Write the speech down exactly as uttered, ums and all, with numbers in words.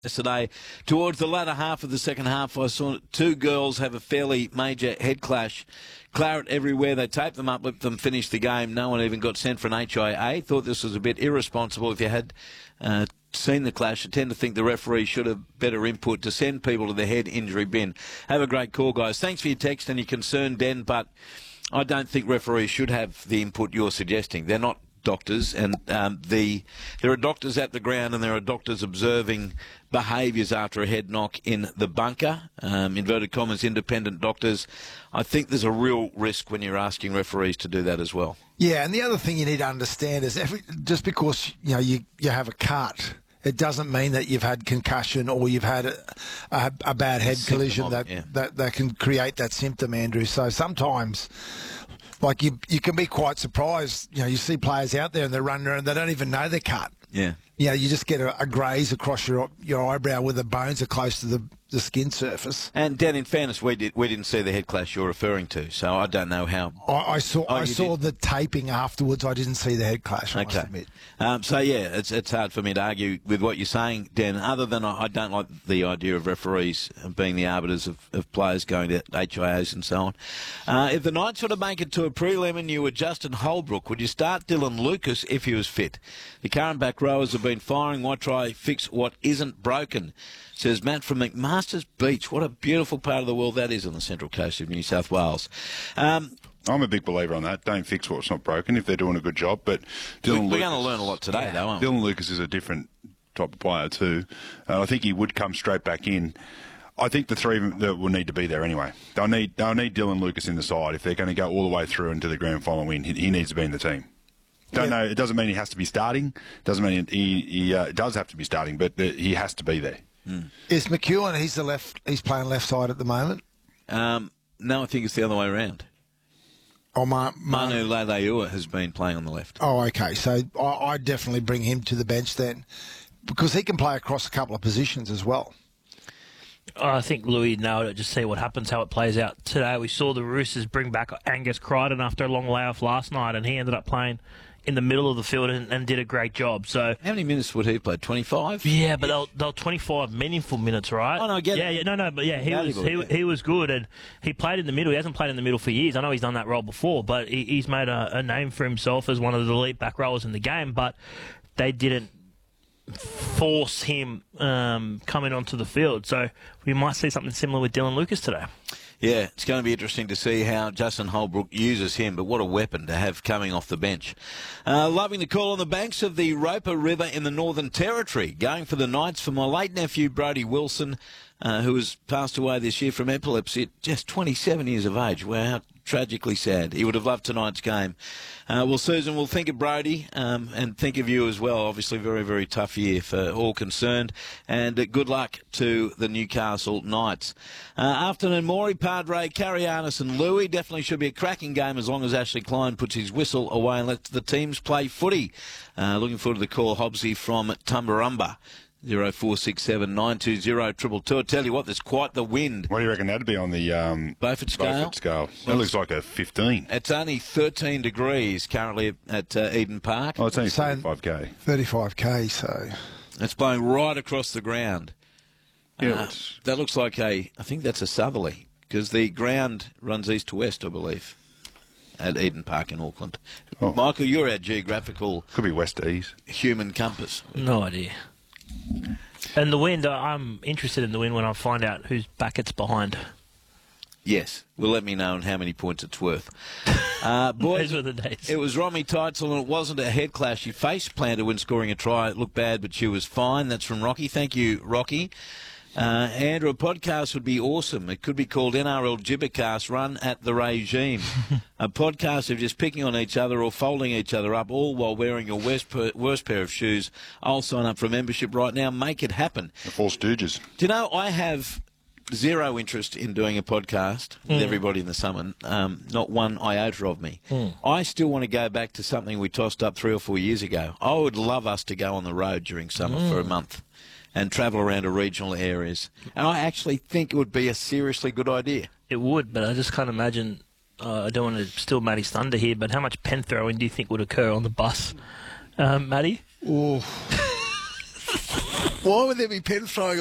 Yesterday, towards the latter half of the second half, I saw two girls have a fairly major head clash. Claret everywhere. They taped them up, let them finish the game. No one even got sent for an H I A. Thought this was a bit irresponsible. If you had uh, seen the clash, I tend to think the referee should have better input to send people to the head injury bin. Have a great call, guys. Thanks for your text and your concern, Den, but I don't think referees should have the input you're suggesting. They're not doctors, and um, the there are doctors at the ground and there are doctors observing behaviours after a head knock in the bunker, um, inverted commas, independent doctors. I think there's a real risk when you're asking referees to do that as well. Yeah, and the other thing you need to understand is every, just because you know you, you have a cut, it doesn't mean that you've had concussion or you've had a, a, a bad head collision of, that, yeah. that, that can create that symptom, Andrew. So sometimes, like you, you can be quite surprised. You know, you see players out there and they're running around, they don't even know they're cut. Yeah. You know, you just get a, a graze across your your eyebrow where the bones are close to the, the skin surface. And Dan, in fairness, we did we didn't see the head clash you're referring to, so I don't know how. I, I saw oh, I saw did? the taping afterwards. I didn't see the head clash. I Okay. must admit. Um, so yeah, it's it's hard for me to argue with what you're saying, Dan. Other than I, I don't like the idea of referees being the arbiters of, of players going to H I As and so on. Uh, if the Knights were to make it to a prelim and you were Justin Holbrook, would you start Dylan Lucas if he was fit? The current back rowers have been firing. Why try fix what isn't broken? Says Matt from McMaster's Beach. What a beautiful part of the world that is on the central coast of New South Wales. Um, I'm a big believer on that. Don't fix what's not broken if they're doing a good job. But Dylan we're Lucas, going to learn a lot today, yeah. though, aren't we? Dylan Lucas is a different type of player too. Uh, I think he would come straight back in. I think the three that will need to be there anyway. They'll need they'll need Dylan Lucas in the side if they're going to go all the way through into the grand final win. He, he needs to be in the team. Don't yeah. know. It doesn't mean he has to be starting. Doesn't mean he, he uh, does have to be starting, but the, he has to be there. Mm. Is McEwen? He's the left. He's playing left side at the moment. Um, no, I think it's the other way around. Oh, Ma- Ma- Manu Leilua has been playing on the left. Oh, okay. So I, I'd definitely bring him to the bench then, because he can play across a couple of positions as well. I think Louis nailed it. Just see what happens, how it plays out today. We saw the Roosters bring back Angus Crichton after a long layoff last night, and he ended up playing in the middle of the field and, and did a great job. So how many minutes would he play? twenty-five? Yeah, but they'll, they'll twenty-five meaningful minutes, right? Oh no, I get yeah, it. Yeah, no, no, but yeah, he Valuable, was he, yeah. he was good, and he played in the middle. He hasn't played in the middle for years. I know he's done that role before, but he, he's made a, a name for himself as one of the elite back rowers in the game. But they didn't force him um, coming onto the field, so we might see something similar with Dylan Lucas today. Yeah, it's going to be interesting to see how Justin Holbrook uses him, but what a weapon to have coming off the bench. Uh, loving the call on the banks of the Roper River in the Northern Territory. Going for the Knights for my late nephew, Brodie Wilson, uh, who has passed away this year from epilepsy at just twenty-seven years of age. Wow, how tragically sad. He would have loved tonight's game. Uh, well, Susan, we'll think of Brodie um, and think of you as well. Obviously, very, very tough year for all concerned. And uh, good luck to the Newcastle Knights. Uh, afternoon, Maury, Padre, Carianis and Louis. Definitely should be a cracking game as long as Ashley Klein puts his whistle away and lets the teams play footy. Uh, looking forward to the call, Hobbsy from Tumbarumba. Zero four six seven nine two zero triple two. I tell you what, there's quite the wind. What do you reckon that'd be on the um, Beaufort scale? Beaufort scale. That looks like a fifteen. It's only thirteen degrees currently at uh, Eden Park. Oh, it's only thirty-five k. thirty-five k, so it's blowing right across the ground. Yeah, uh, that looks like a. I think that's a southerly because the ground runs east to west, I believe, at Eden Park in Auckland. Oh. Michael, you're our geographical. Could be west to east. Human compass. No idea. And the wind, I'm interested in the wind when I find out whose back it's behind. Yes, will let me know and how many points it's worth. Uh, boys, Those were the days. It was Romy Teitzel and it wasn't a head clash. She face planted when scoring a try. It looked bad, but she was fine. That's from Rocky. Thank you, Rocky. Uh, Andrew, a podcast would be awesome. It could be called N R L Gibbercast, run at the regime. A podcast of just picking on each other or folding each other up, all while wearing your worst, per, worst pair of shoes. I'll sign up for a membership right now. Make it happen. The Four Stooges. Do you know, I have zero interest in doing a podcast with Mm. everybody in the summer. Um, not one iota of me. Mm. I still want to go back to something we tossed up three or four years ago. I would love us to go on the road during summer Mm. for a month and travel around to regional areas. And I actually think it would be a seriously good idea. It would, but I just can't imagine. Uh, I don't want to steal Matty's thunder here, but how much pen throwing do you think would occur on the bus, um, Matty? Oh. Why would there be pen throwing